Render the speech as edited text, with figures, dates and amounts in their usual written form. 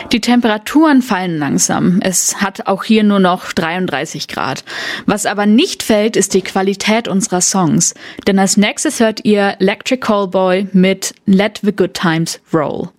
Die Temperaturen fallen langsam. Es hat auch hier nur noch 33 Grad. Was aber nicht fällt, ist die Qualität unserer Songs. Denn als nächstes hört ihr Electric Callboy mit Let the Good Times Roll.